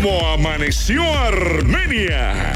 ¿Cómo amaneció Armenia?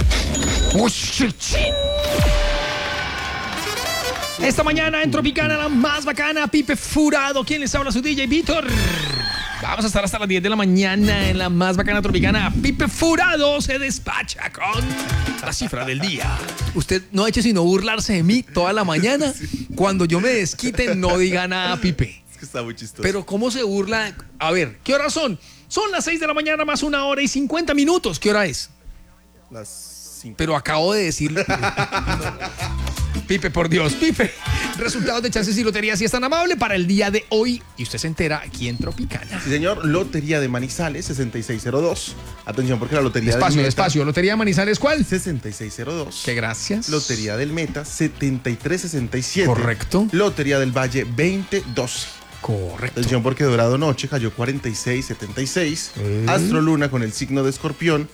Esta mañana en Tropicana, la más bacana, Pipe Furado. ¿Quién les habla? Su DJ Víctor. Vamos a estar hasta las 10 de la mañana en la más bacana Tropicana. Pipe Furado se despacha con la cifra del día. Usted no ha hecho sino burlarse de mí toda la mañana. Cuando yo me desquite, no diga nada, Pipe. Es que está muy chistoso. Pero ¿cómo se burla? A ver, ¿qué horas son? Son las 6 de la mañana más 1 hora y 50 minutos. ¿Qué hora es? Las 5. Pero acabo de decirle. Pipe, por Dios, Pipe. Resultados de chances y loterías, si es tan amable, para el día de hoy. Y usted se entera aquí en Tropicana. Sí, señor. Lotería de Manizales, 6602. Atención, porque la lotería Despacio, del Meta... despacio. ¿Lotería Manizales cuál? 6602. Que gracias. Lotería del Meta, 7367. Correcto. Lotería del Valle, 2012. Correcto. Atención, porque Dorado Noche cayó 4676. Astro Luna con el signo de Escorpión,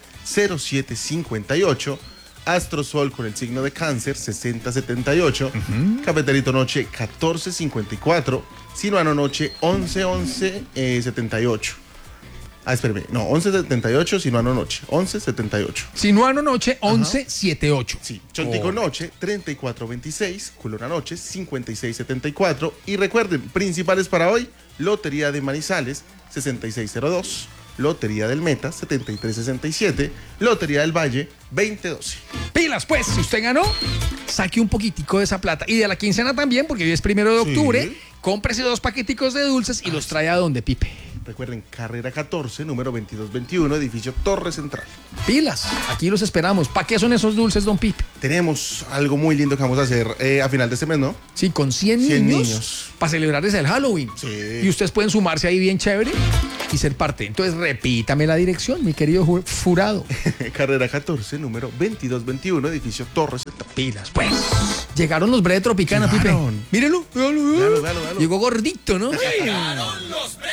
0758. Astro Sol con el signo de Cáncer, 6078. Cafeterito Noche, 1454. Sinuano Noche, 1178. Espérame, no, 1178, Sinuano Noche, 1178. Sinuano Noche, 1178. Sí, Chontico Noche, 3426. Culona Noche, 5674. Y recuerden, principales para hoy, Lotería de Manizales, 6602. Lotería del Meta, 7367. Lotería del Valle, 2012. Pilas, pues, si usted ganó, saque un poquitico de esa plata. Y de la quincena también, porque hoy es 1 de octubre. Sí. Cómprese 2 paqueticos de dulces y los trae a donde, Pipe. Recuerden, carrera 14, número 2221, edificio Torre Central. Pilas, aquí los esperamos. ¿Para qué son esos dulces, don Pipe? Tenemos algo muy lindo que vamos a hacer a final de este mes, ¿no? Sí, con 100 niños. Para celebrarles el Halloween. Sí. Y ustedes pueden sumarse ahí bien chévere y ser parte. Entonces, repítame la dirección, mi querido Furado. Carrera 14, número 2221, edificio Torre Central. Pilas, pues. Llegaron los Bre de Tropicana, Llegaron. Pipe. Mírelo. Véalo. Llegó gordito, ¿no? Llegaron los